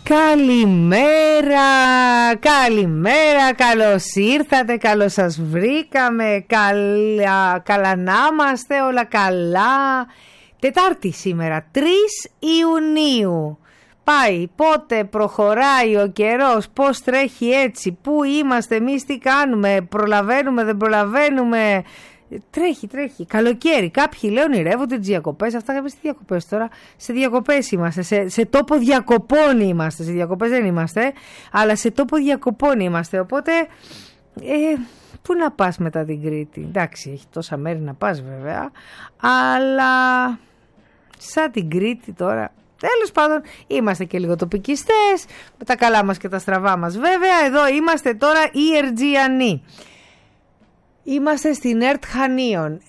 Καλημέρα, καλημέρα, καλώς ήρθατε, καλώς σας βρήκαμε, καλά να είμαστε, όλα καλά. Τετάρτη σήμερα, 3 Ιουνίου. Πάει, πότε προχωράει ο καιρός, πώς τρέχει έτσι, πού είμαστε εμείς, τι κάνουμε, προλαβαίνουμε, δεν προλαβαίνουμε. Τρέχει, καλοκαίρι. Κάποιοι λέει ονειρεύονται τις διακοπές. Αυτά κάποιες διακοπές τώρα. Σε διακοπές είμαστε. Σε τόπο διακοπών είμαστε. Σε διακοπές δεν είμαστε. Αλλά σε τόπο διακοπών είμαστε. Οπότε, πού να πας μετά την Κρήτη? Εντάξει, έχει τόσα μέρη να πας βέβαια. Αλλά σαν την Κρήτη τώρα. Τέλος πάντων, είμαστε και λίγο τοπικιστές. Με τα καλά μας και τα στραβά μας βέβαια. Εδώ είμαστε τώρα οι Ερτζιανοί. Είμαστε στην ΕΡΤ Χανίων,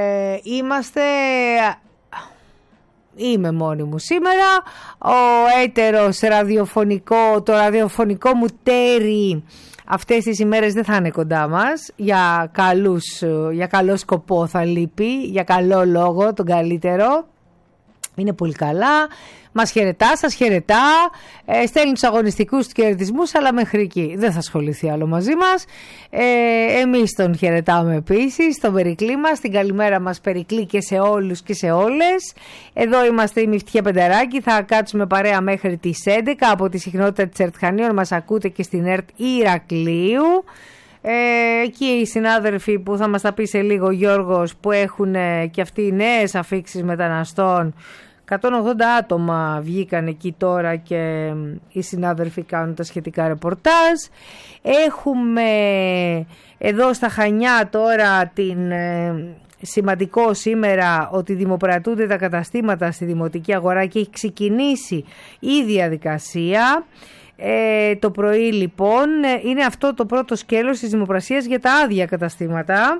είμαι μόνη μου σήμερα, ο έτερος το ραδιοφωνικό μου τέρι αυτές τις ημέρες δεν θα είναι κοντά μας, για καλό σκοπό θα λείπει, για καλό λόγο, τον καλύτερο. Είναι πολύ καλά, μας χαιρετά, σας χαιρετά, στέλνει τους αγωνιστικούς του χαιρετισμούς, αλλά μέχρι εκεί δεν θα ασχοληθεί άλλο μαζί μας. Εμείς τον χαιρετάμε επίσης, τον Περικλή μας, την καλημέρα μας Περικλή και σε όλους και σε όλες. Εδώ είμαστε η Μυφτιά Πενταράκη, θα κάτσουμε παρέα μέχρι τις 11 από τη συχνότητα της ΕΡΤ Χανίων, μας ακούτε και στην ΕΡΤ Ηρακλείου. Εκεί οι συνάδελφοι που θα μας τα πει σε λίγο, Γιώργος, που έχουν και αυτοί οι νέες αφίξεις μεταναστών, 180 άτομα βγήκαν εκεί τώρα και οι συνάδελφοι κάνουν τα σχετικά ρεπορτάζ. Έχουμε εδώ στα Χανιά τώρα σημαντικό σήμερα ότι δημοπρατούνται τα καταστήματα στη δημοτική αγορά και έχει ξεκινήσει η διαδικασία. Το πρωί λοιπόν είναι αυτό το πρώτο σκέλος της δημοπρασίας για τα άδεια καταστήματα.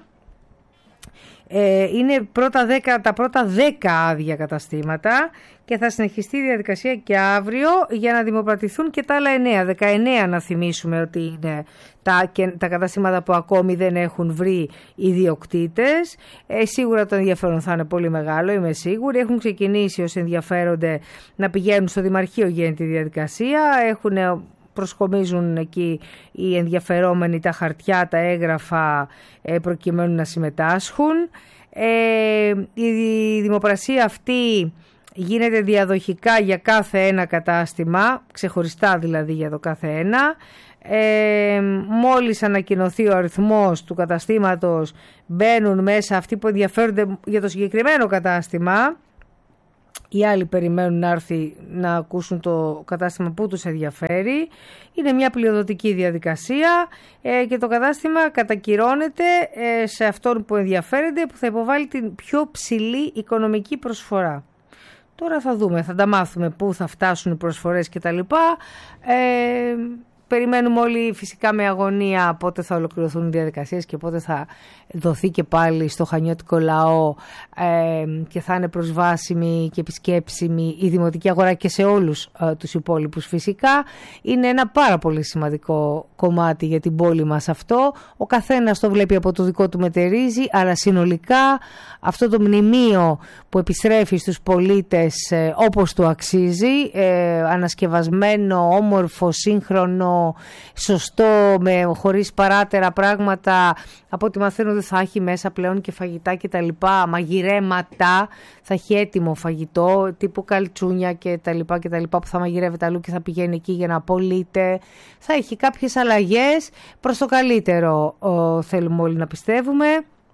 Είναι τα πρώτα 10 άδεια καταστήματα και θα συνεχιστεί η διαδικασία και αύριο για να δημοπρατηθούν και τα άλλα 9. 19 να θυμίσουμε ότι είναι τα καταστήματα που ακόμη δεν έχουν βρει ιδιοκτήτες. Σίγουρα το ενδιαφέρον θα είναι πολύ μεγάλο, είμαι σίγουρη. Έχουν ξεκινήσει όσοι ενδιαφέρονται να πηγαίνουν στο Δημαρχείο για τη διαδικασία. Προσκομίζουν εκεί οι ενδιαφερόμενοι τα χαρτιά, τα έγγραφα προκειμένου να συμμετάσχουν. Η δημοπρασία αυτή γίνεται διαδοχικά για κάθε ένα κατάστημα, ξεχωριστά δηλαδή για το κάθε ένα. Μόλις ανακοινωθεί ο αριθμός του καταστήματος, μπαίνουν μέσα αυτοί που ενδιαφέρονται για το συγκεκριμένο κατάστημα. Οι άλλοι περιμένουν να έρθει να ακούσουν το κατάστημα που τους ενδιαφέρει. Είναι μια πλειοδοτική διαδικασία και το κατάστημα κατακυρώνεται σε αυτόν που ενδιαφέρεται, που θα υποβάλει την πιο ψηλή οικονομική προσφορά. Τώρα θα δούμε, θα τα μάθουμε πού θα φτάσουν οι προσφορές κτλ. Περιμένουμε όλοι φυσικά με αγωνία πότε θα ολοκληρωθούν οι διαδικασίες και πότε θα δοθεί και πάλι στο χανιώτικο λαό και θα είναι προσβάσιμη και επισκέψιμη η δημοτική αγορά και σε όλους τους υπόλοιπους φυσικά. Είναι ένα πάρα πολύ σημαντικό κομμάτι για την πόλη μας αυτό. Ο καθένας το βλέπει από το δικό του μετερίζει, αλλά συνολικά αυτό το μνημείο που επιστρέφει στους πολίτες όπως του αξίζει, ανασκευασμένο, όμορφο, σύγχρονο, σωστό, χωρίς παράτερα πράγματα. Από ό,τι μαθαίνω δεν θα έχει μέσα πλέον και φαγητά και τα λοιπά, μαγειρέματα, θα έχει έτοιμο φαγητό τύπου καλτσούνια και τα λοιπά που θα μαγειρεύεται αλλού και θα πηγαίνει εκεί για να απολύτε. Θα έχει κάποιες αλλαγές προς το καλύτερο, θέλουμε όλοι να πιστεύουμε.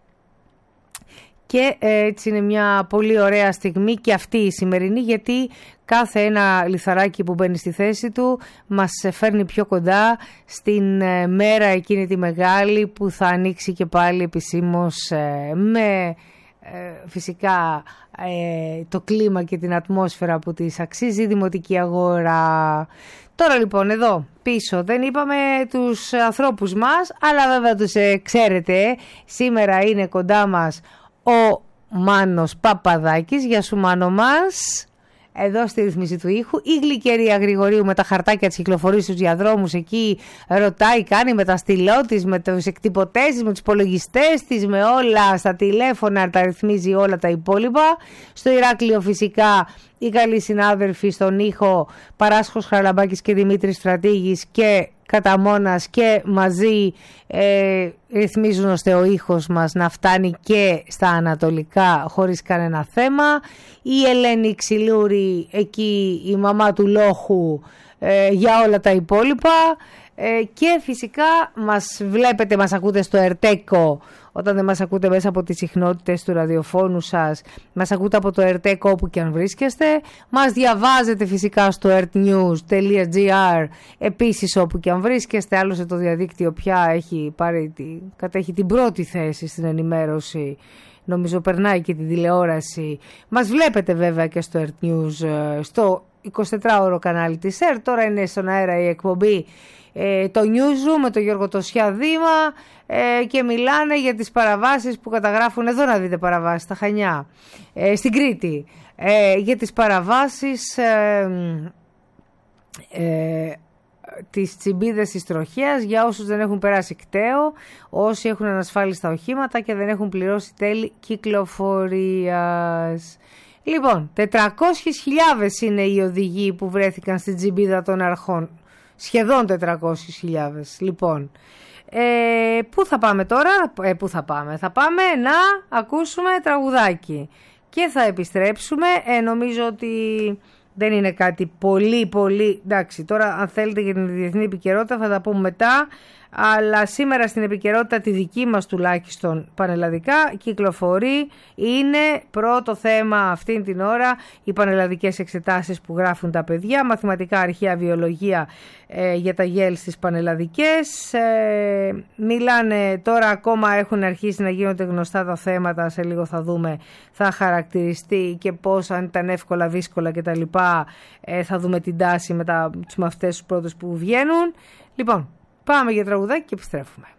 Και έτσι είναι μια πολύ ωραία στιγμή και αυτή η σημερινή, γιατί κάθε ένα λιθαράκι που μπαίνει στη θέση του μας φέρνει πιο κοντά στην μέρα εκείνη τη μεγάλη που θα ανοίξει και πάλι επισήμως με φυσικά το κλίμα και την ατμόσφαιρα που της αξίζει η δημοτική αγορά. Τώρα λοιπόν εδώ πίσω δεν είπαμε τους ανθρώπους μας, αλλά βέβαια τους ξέρετε. Σήμερα είναι κοντά μας ο Μάνος Παπαδάκης. Γεια σου Μάνο μας. εδώ στη ρυθμίση του ήχου. Η Γλυκερία Γρηγορίου με τα χαρτάκια της κυκλοφορεί στους διαδρόμους εκεί, ρωτάει, κάνει με τα στυλό της, με τους εκτυπωτές της, με τους υπολογιστές της, με όλα στα τηλέφωνα, τα ρυθμίζει όλα τα υπόλοιπα. Στο Ηράκλειο φυσικά οι καλοί συνάδελφοι στον ήχο, Παράσχος Χαραλαμπάκης και Δημήτρης Στρατήγης και κατά μόνας και μαζί ρυθμίζουν ώστε ο ήχος μας να φτάνει και στα ανατολικά χωρίς κανένα θέμα. Η Ελένη Ξυλούρη, εκεί η μαμά του Λόχου, για όλα τα υπόλοιπα. Και φυσικά μας βλέπετε, μας ακούτε στο Ερτέκο, όταν δεν μας ακούτε μέσα από τις συχνότητες του ραδιοφώνου σας, μας ακούτε από το Ερτέκο όπου και αν βρίσκεστε, μας διαβάζετε φυσικά στο ertnews.gr επίσης όπου και αν βρίσκεστε. Άλλωστε το διαδίκτυο πια κατέχει την πρώτη θέση στην ενημέρωση, νομίζω περνάει και την τηλεόραση. Μας βλέπετε βέβαια και στο Ertnews, στο 24ωρο κανάλι της ΕΡΤ. Τώρα είναι στον αέρα η εκπομπή το Newsroom με τον Γιώργο Τοσιά Δήμα και μιλάνε για τις παραβάσεις που καταγράφουν, εδώ να δείτε παραβάσεις στα Χανιά, στην Κρήτη, για τις παραβάσεις τις τσιμπίδες της τροχέας για όσους δεν έχουν περάσει κταίο, όσοι έχουν ανασφάλιστα οχήματα και δεν έχουν πληρώσει τέλη κυκλοφορίας. Λοιπόν, 400.000 είναι οι οδηγοί που βρέθηκαν στην τσιμπίδα των αρχών. Σχεδόν 400.000. Λοιπόν, πού θα πάμε τώρα? Θα πάμε να ακούσουμε τραγουδάκι και θα επιστρέψουμε. Νομίζω ότι δεν είναι κάτι πολύ. Εντάξει, τώρα αν θέλετε για την διεθνή επικαιρότητα θα τα πούμε μετά. Αλλά σήμερα στην επικαιρότητα τη δική μας τουλάχιστον πανελλαδικά κυκλοφορεί, είναι πρώτο θέμα αυτήν την ώρα οι πανελλαδικές εξετάσεις που γράφουν τα παιδιά, μαθηματικά, αρχαία, βιολογία για τα γέλ στις πανελλαδικές. Μιλάνε τώρα, ακόμα έχουν αρχίσει να γίνονται γνωστά τα θέματα, σε λίγο θα δούμε, θα χαρακτηριστεί και πώς, αν ήταν εύκολα, δύσκολα κτλ. Θα δούμε την τάση με τους μαθητές τους πρώτους που βγαίνουν. Λοιπόν, πάμε για τραγουδάκι και επιστρέφουμε.